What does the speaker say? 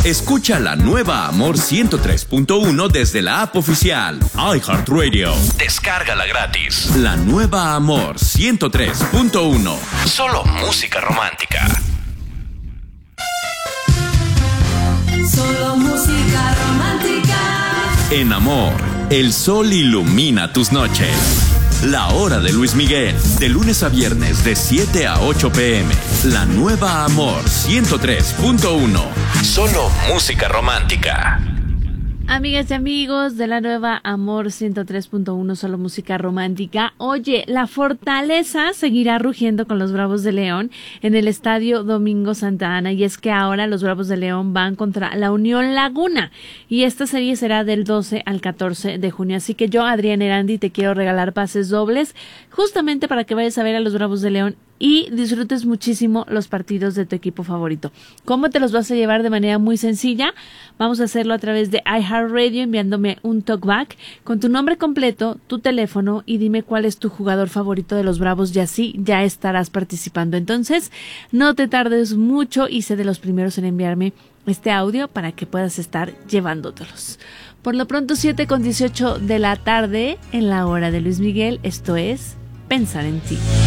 Escucha la nueva Amor 103.1 desde la app oficial iHeartRadio. Descárgala gratis. La nueva Amor 103.1. Solo música romántica. Solo música romántica. En Amor, el sol ilumina tus noches. La hora de Luis Miguel, de lunes a viernes de 7 a 8 p.m. La nueva Amor 103.1. Solo música romántica. Amigas y amigos de la nueva Amor 103.1, solo música romántica. Oye, la Fortaleza seguirá rugiendo con los Bravos de León en el Estadio Domingo Santa Ana, y es que ahora los Bravos de León van contra la Unión Laguna y esta serie será del 12 al 14 de junio. Así que yo, Adriana Erandi, te quiero regalar pases dobles justamente para que vayas a ver a los Bravos de León y disfrutes muchísimo los partidos de tu equipo favorito. ¿Cómo te los vas a llevar? De manera muy sencilla. Vamos a hacerlo a través de iHeartRadio enviándome un talkback con tu nombre completo, tu teléfono y dime cuál es tu jugador favorito de los Bravos, y así ya estarás participando. Entonces, no te tardes mucho y sé de los primeros en enviarme este audio para que puedas estar llevándotelos. Por lo pronto, 7:18 de la tarde en la hora de Luis Miguel. Esto es Pensar en Ti.